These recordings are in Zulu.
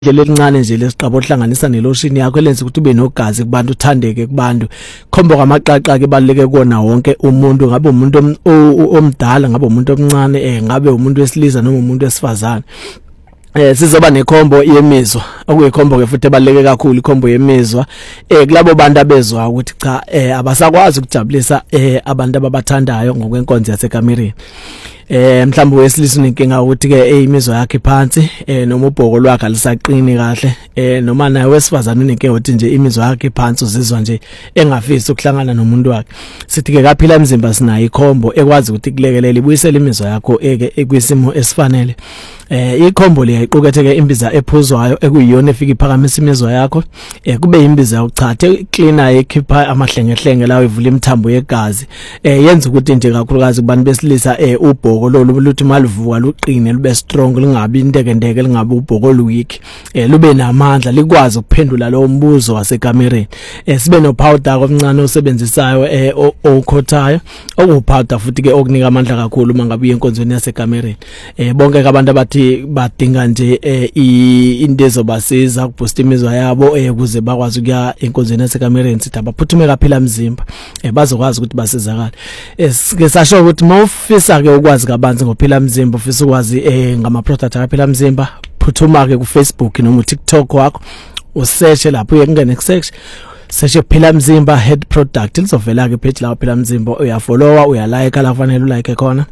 Indlela elincane nje lesiqabo ohlanganisa neloshini yakho elenza ukuthi ube nogazi kubantu uthandeke kubantu khombo kwamaqaqa ke baleke kona wonke umuntu ngabe umuntu omdala ngabe umuntu omncane ngabe umuntu wesilisa noma umuntu wesifazane sizoba nekhombo yemizwa okuyikhombo ke futhi ebaleke kakhulu ikhombo yemizwa kulabo bantu abezwa ukuthi cha abasakwazi ukujabulisa abantu ababathandayo ngokwenkonzo yasekamereni mhlawumbe wesilisa unenkinga ukuthi ke imizwa yakhe phansi noma ubhoko lwakhe alisaqini kahle noma naye wesifazana unenkinga ukuthi nje imizwa yakhe phansi uzizwa nje engafisi ukuhlangana nomuntu wakhe sithi ke kaphila emzimba sinayo ikhombo ekwazi ukuthi kulekelele ibuyisele imizwa yakho ekwisimo esifanele ikhombo liyayiqukethe ke imbiza ephuzwayo ekuyiyona efika iphakamisa imizwa yakho kube imbiza yokuchatha cleaner ekhipha amahlengehlenge lawo ivula imithambo yegazi yenza ukuthi nje kakhulukazi kubantu besilisa ubhoko lolu luthi malivuka luqine lube strong lingabi indekendeke lingabi ubhoko weak lube namandla likwazi ukuphendula lo mbuzo wasekamereni sibe no powder omncane osebenzisayo okhothayo okupowder futhi ke okunika amandla kakhulu mangabe yenkonzweni yasekamereni bonke abantu abathi badinga nje into ezobasiza ukuboosta imizwa yabo ukuze bakwazi ukuya enkonzweni yasekamereni sithi abaphuthume kaphila mzimba bazokwazi ukuthi basizakale ke sasho ukuthi mawufisa ke ukwazi kabanzi ngophila mzimba ufisa ukwazi ngama product akaphila mzimba phuthuma ke ku Facebook noma TikTok wakho usearch lapho uyekungena kusearch search phila mzimba head product lizovela ke page la phila mzimba uyafollowa uyalike la kufanele ulike khona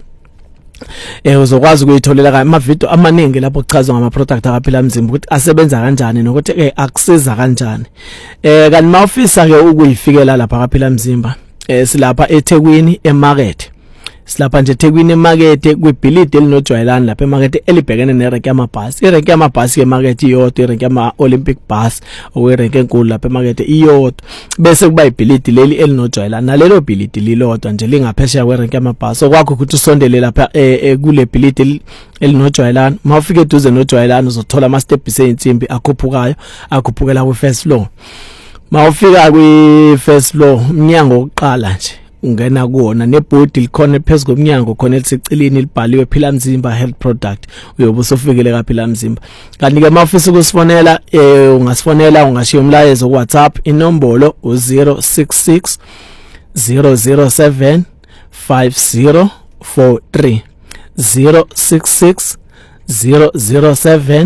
uzokwazi ukuyitholela ama video amaningi lapho kuchazwa ngama product akaphila mzimba ukuthi asebenza kanjani nokuthi akusiza kanjani kanti mawufisa ke ukuyifikela lapha akaphila mzimba silapha eThekwini emarket silapha nje eThekwini emarket kwibhilidi elinojwayelana lapha emarket elibhekene nerenk yamabhasi irenk yamabhasi emarket iyodwa irenk yama Olympic bus okwerenk enkulu lapha emarket iyodwa bese kuba ibhilidi leli elinojwayelana nalelo bhilidi lilodwa nje lingaphesheya kwerenk yamabhasi okwakho ukuthi usondele lapha kule bhilidi elinojwayelana mawufika eduze nojwayelana uzothola ama steps einsimbi akhuphukela ku first floor mawufika kwi first floor umnyango oqala nje ungena kuona nebhodi likhona phezulu komnyango khona elisecilini libhaliwe phila mzimba health product uyobe usofikele kaphila mzimba kanti ke mawufisa ukusifonela ungasifonela ungashiya umlayezo ku WhatsApp inombolo u066 007 5043 066 007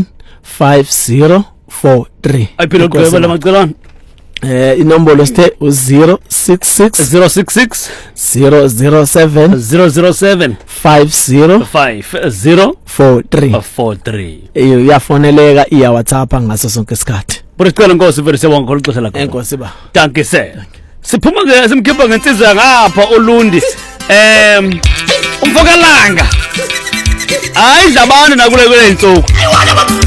5043 ayiphilo gqweba lamacilana inombolo sithe u066 007 5043 iyafoneleka iya WhatsApp ngaso sonke isikhathi Buricela Nkosi vele siyabonga ngolixesha lakho enkosi ba danke se siphuma ke simkhipha ngensizwa ngapha olundi umfokalanga hayi zabana nakule kule insuku